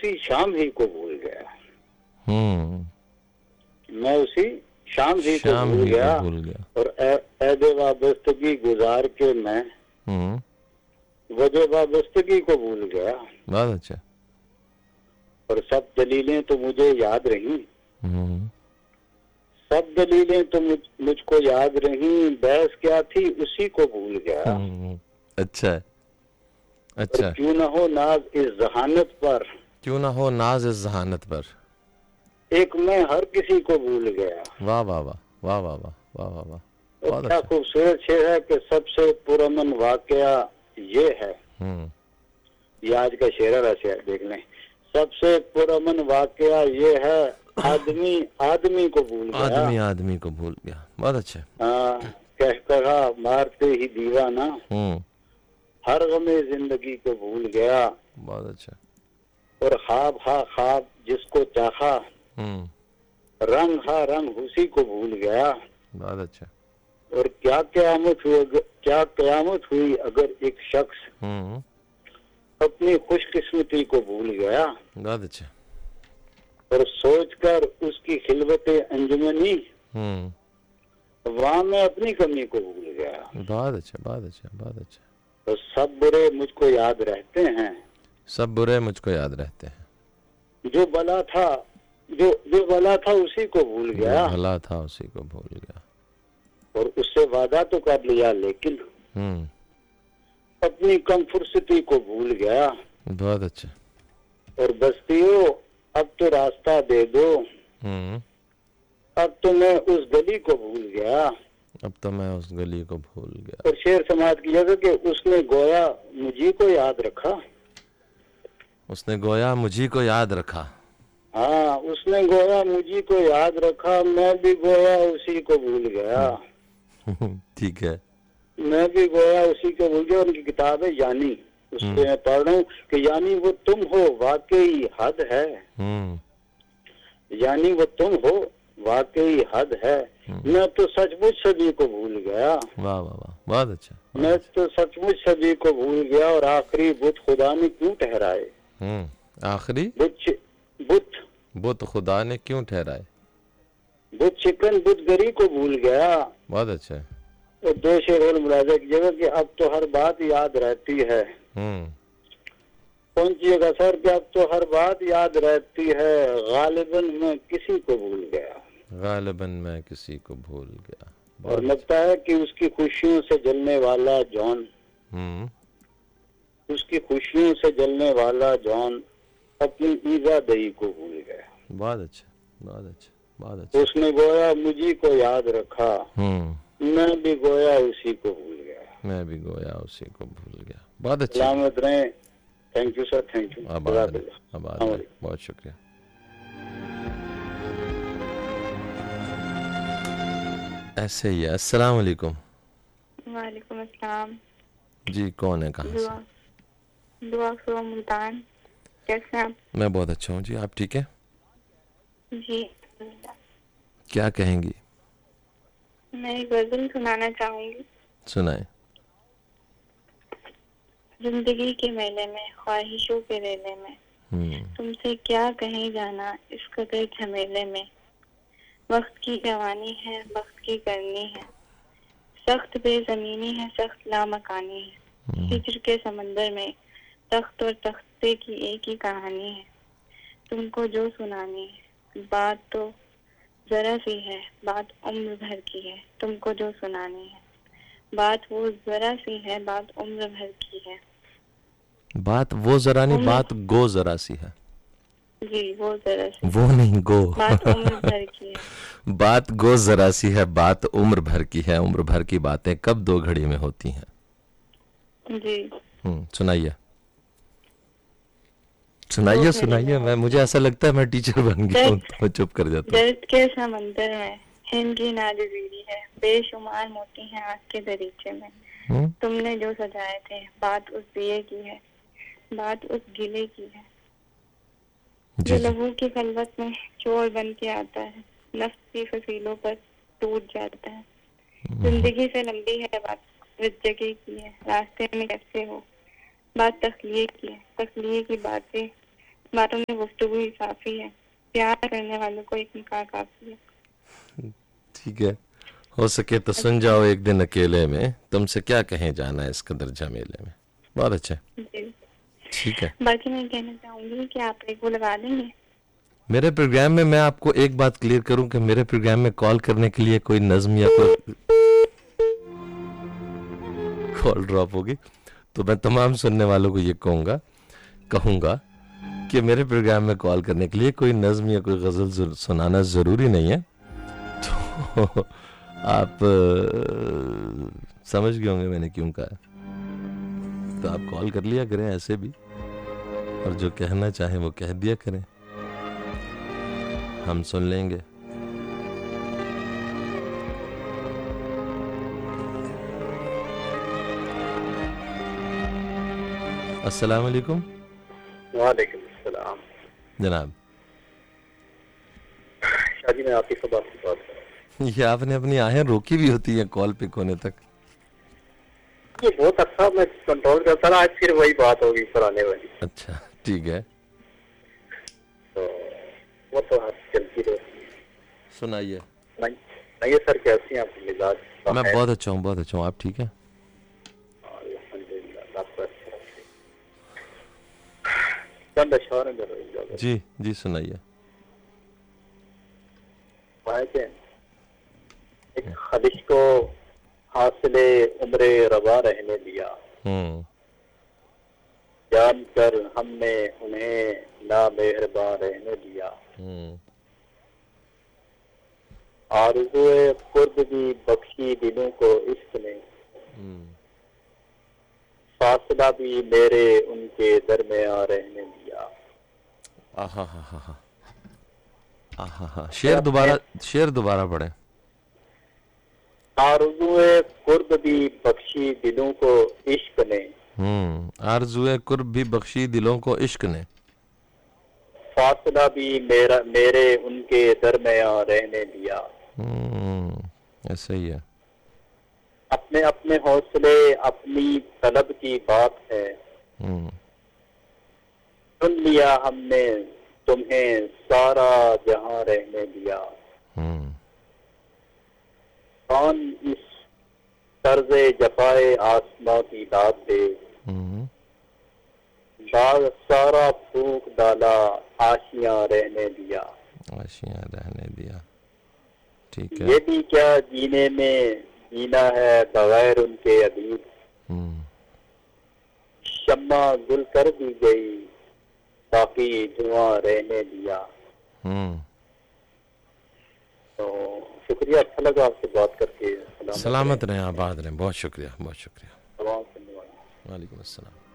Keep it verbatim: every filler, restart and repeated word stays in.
उसी शाम ही को भूल गया। हम्म मैं उसी शाम ही को शाम भूल ही को गया भूल गया। और ऐदे वाबस्तगी गुजार के मैं हम्म वजह वाबस्तगी को भूल गया। बहुत अच्छा। और सब दलीलें तो मुझे याद रही, हम्म सब दलीलें तो मुझ, मुझको याद रही, बहस क्या थी उसी को भूल गया। हम्म, अच्छा है, और अच्छा। क्यों न हो नाज इस जहानत पर, क्यों ना हो नाज इस जहानत पर, एक मैं हर किसी को भूल गया। वाह वाह वाह वाह वाह वाह वाह वाह वाह, और बहुत क्या अच्छा। खूबसूरत शेर है कि सबसे पुरअमन वाकया ये है, हम्म ये आज का शेर है वैसे देख लें। सबसे पुरअमन वाकया ये है, आदमी आदमी को भूल गया। आदमी आदमी को भूल गया, बहुत अच्छा। हाँ, कह कहा मारते ही दीवाना, हम्म हर गमे जिंदगी को भूल गया। बहुत अच्छा। और ख्वाब हा ख्वाब जिसको चाहा, हम्म रंग हा रंग उसी को भूल गया। बहुत अच्छा। और क्या कयामत हुई अगर, क्या कयामत हुई अगर एक शख्स हम्म अपनी खुशकिस्मती को भूल गया। बहुत अच्छा। और सोचकर उसकी खिलवते अंजुमनी, हम्म वहां मैं अपनी कमी को भूल गया। बहुत अच्छा बहुत अच्छा बहुत अच्छा। तो सब बुरे मुझको याद रहते हैं, सब बुरे मुझको याद रहते हैं, जो भला था जो जो भला था उसी को भूल जो गया। भला था उसी को भूल गया। और उससे वादा तो कर लिया लेकिन हम्म अपनी कम फुर्सती को भूल गया। बहुत अच्छा। और बस्तियों अब तो रास्ता दे दो, हम्म अब तो मैं उस गली को भूल गया। अब तो मैं उस गली को भूल गया। और शेर समाज की जगह कि उसने गोया मुझे को याद रखा। उसने गोया मुझी को याद रखा। हाँ, उसने गोया मुझे को याद रखा, मैं भी गोया उसी को भूल गया। ठीक है। मैं भी गोया उसी को भूल गया। उनकी किताब है यानी, उससे मैं पढ़ रहा हूँ कि यानी वो तुम हो वाकई हद है, हम्म यानी वो तुम हो वाकई हद है। मैं तो सचमुच सभी को भूल गया। वाह वाह वाह, बहुत अच्छा बहुत मैं अच्छा। तो सचमुच सभी को भूल गया। और आखिरी बुत खुदा ने क्यों ठहराए, हम्म आखिरी बुत बुत बुत खुदा ने क्यों ठहराए। बुत चिकन बुत गरी को भूल गया। बहुत अच्छा है। और दो शेर और मुलाजा की जगह कि अब तो हर बात याद रहती है। हम्म पहुंचिएगा सर कि अब तो हर बात याद रहती है, गालिबन मैं किसी को भूल गया। गालिबन मैं किसी को भूल गया। और लगता है कि उसकी खुशियों से जलने वाला जॉन, हम्म उसकी खुशियों से जलने वाला जॉन अपनी ईजा दही को भूल गया। बहुत अच्छा बहुत अच्छा बहुत अच्छा। उसने गोया मुझी को याद रखा, हम्म मैं भी गोया उसी को भूल गया। मैं भी गोया उसी को भूल गया। बहुत अच्छा। सलामत रहें। Thank you sir, thank you. आबाद रहे, आबाद रहे, बहुत शुक्रिया। ऐसे ही है। अस्सलाम वालेकुम। वालेकुम अस्सलाम। जी कौन है, कहाँ दुआ से? दुआ फ्रॉम मुल्तान। कैसे हैं आप? मैं बहुत अच्छा हूँ जी, आप ठीक है? जी क्या कहेंगी? मैं एक गजल सुनाना चाहूंगी। सुनाए। जिंदगी के मेले में ख्वाहिशों के रेले में, हम्म तुमसे क्या कहीं जाना इस कदर झमेले में। वक्त की जवानी है, वक्त की करनी है, सख्त बेजमीनी है, सख्त लामकानी है। हिजर के समंदर में तख्त और तख्ते की एक ही कहानी है। तुमको जो सुनानी है बात तो जरा सी है, बात उम्र भर की है। तुमको जो सुनानी है बात वो जरा सी है, बात उम्र भर की है। बात वो जरा नहीं, बात गो जरा सी है। जी वो जरा सी, वो नहीं गो, बात उम्र भर की है। बात गो जरा सी है, बात उम्र भर की है। उम्र भर की बातें कब दो घड़ी में होती हैं। जी हम्म सुनाइए सुनाइए सुनाइए। मैं मुझे ऐसा लगता है मैं टीचर बन गया हूँ, तो मैं चुप कर जाता हूँ। दर्द के समंदर में हिंद की नाजुजीरी है, बेशुमार मोती हैं आँख के दरीचे में। हम्म तुमने जो सजाए थे बात उस दिए की है, बात उस गिले की है। जो लहू की खलवत में चोर बन के आता है, नफ्स की फसीलों पर टूट जाता है। जिंदगी से लंबी है बात, जिंदगी की है, रास्ते में कैसे हो बात तखलिए की है। तखलिए की बातें बातों में गुफ्तगू ही काफी है, प्यार करने वालों को एक निकाह काफी है। ठीक है, हो सके तो सुन जाओ एक दिन अकेले में, तुमसे क्या कहे जाना है इस कदर झमेले में। बहुत अच्छा, जी ठीक है। बाकी मैं कहना चाहूंगी कि आप एक वो लगा देंगे मेरे प्रोग्राम में, मैं आपको एक बात क्लियर करूं कि मेरे प्रोग्राम में कॉल करने के लिए कोई नज्म या कोई कॉल ड्रॉप होगी तो मैं तमाम सुनने वालों को ये कहूंगा कहूंगा कि मेरे प्रोग्राम में कॉल करने के लिए कोई नज्म या कोई गजल सुनाना जरूरी नहीं है। तो आप आ, समझ गए होंगे मैंने क्यों कहा। तो आप कॉल कर लिया करें ऐसे भी, और जो कहना चाहें वो कह दिया करें, हम सुन लेंगे। अस्सलाम वालेकुम। वालेकुम अस्सलाम जनाब, शादी में आतिफ से बात कर रहा हूं। ये आपने अपनी आहें रोकी भी होती है कॉल पिक होने तक। ये बहुत अच्छा मैं कंट्रोल करता रहा, आज फिर वही बात होगी पुराने वाली। अच्छा ठीक है, तो वो तो आज चलती रहती है। सुनाइए। नहीं नहीं सर, कैसी हैं आपके मिजाज? मैं बहुत अच्छा हूँ, बहुत अच्छा हूँ। आप ठीक है? चंद अशआर हैं जी जी सुनाइए। एक ख्वाहिश को हासिले उम्रे रवा रहने दिया, हम्म जान कर हमने उन्हें ना मेहरबान रहने दिया। हम्म आरज़ुए खुर्द भी बख्शी दिलों को इश्क ने, हम्म फासला भी मेरे उनके दरमियां रहने दिया। आहा हा हा हा आहा हा शेर दोबारा शेर दोबारा पढ़े। आरज़ुए खुर्द भी बख्शी दिलों को इश्क ने, हम्म आरज़ुए कुर्ब भी बख्शी दिलों को इश्क ने, फासला भी मेरा मेरे उनके दरमियां रहने दिया। हम्म ऐसा ही है। अपने अपने हौसले अपनी तलब की बात है, हम्म सुन लिया हमने तुम्हें सारा जहां रहने दिया। हम्म कौन इस तर्ज़े जफाए आसमां की दाद दे, हम्म बाग सारा फूक डाला आशियां रहने दिया। आशियां रहने दिया, ठीक है। ये भी क्या जीने में जीना है बगैर उनके अबीद, हम्म शम्मा गुल कर दी गई बाकी धुआं रहने दिया। हम्म तो शुक्रिया, अच्छा लगा आपसे बात करके। सलामत रहें, आबाद रहें। बहुत शुक्रिया, बहुत शुक्रिया। तमाम सुनने वाले। वालेकुम अस्सलाम।